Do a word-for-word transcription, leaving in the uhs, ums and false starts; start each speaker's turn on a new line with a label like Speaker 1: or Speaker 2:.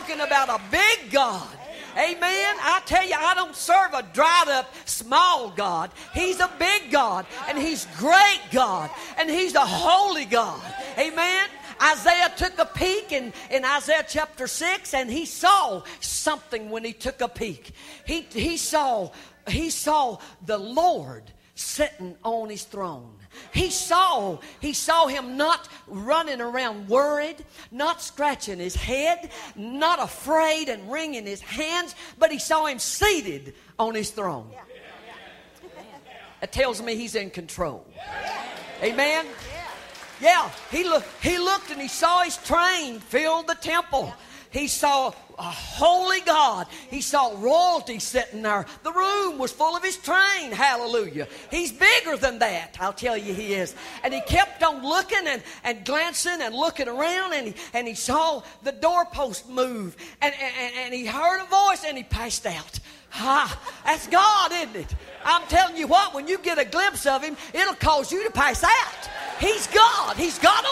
Speaker 1: talking about a big God. Amen. I tell you, I don't serve a dried up small God. He's a big God, and He's great God, and He's a holy God. Amen. Isaiah took a peek in, in Isaiah chapter six, and he saw something when he took a peek. He, he saw, he saw the Lord sitting on His throne. He saw, he saw Him not running around worried, not scratching His head, not afraid and wringing His hands, but He saw Him seated on His throne. It tells me He's in control. Amen? Yeah, he, look, he looked and he saw His train fill the temple. He saw a holy God. He saw royalty sitting there. The room was full of His train. Hallelujah. He's bigger than that. I'll tell you He is. And he kept on looking and, and glancing and looking around, and he, and he saw the doorpost move. And, and, and he heard a voice and he passed out. Ha, that's God, isn't it? I'm telling you what, when you get a glimpse of Him, it'll cause you to pass out. He's God. He's God